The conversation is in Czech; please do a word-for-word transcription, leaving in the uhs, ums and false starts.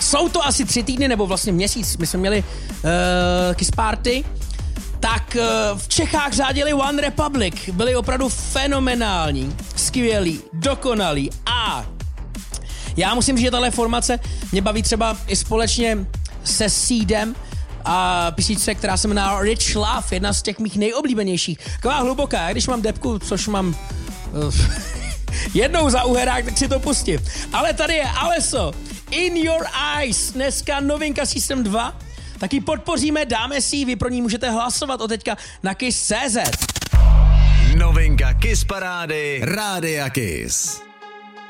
jsou to asi tři týdny, nebo vlastně měsíc, my jsme měli uh, Kiss Party, tak uh, v Čechách řádili One Republic, byli opravdu fenomenální, skvělí, dokonalí a já musím říct, že tahle formace mě baví třeba i společně se Seedem a písničce, která se jmenuje Rich Love, jedna z těch mých nejoblíbenějších. Taková hluboká, když mám depku, což mám uh, jednou za uherák, tak si to pustím. Ale tady je Alesso, In Your Eyes, dneska novinka System dva, taky podpoříme, dáme si ji, vy pro ní můžete hlasovat od teďka na Kiss tečka cé zet. Novinka Kiss Parády, Rádia Kiss.